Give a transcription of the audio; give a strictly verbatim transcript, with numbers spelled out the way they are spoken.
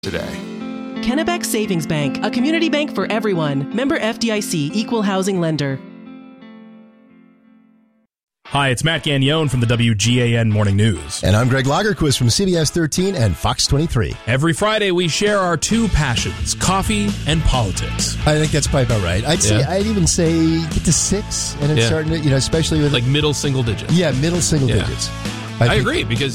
today. Kennebec Savings Bank, a community bank for everyone. Member F D I C, Equal Housing Lender. Hi, it's Matt Gagnon from the W G A N Morning News. And I'm Greg Lagerquist from C B S thirteen and Fox twenty-three. Every Friday, we share our two passions, coffee and politics. I think that's probably about right. I'd say, Yeah. I'd even say get to six, and it's Yeah. starting to, you know, especially with... Like middle single digits. Yeah, middle single Yeah. digits. I think- agree, because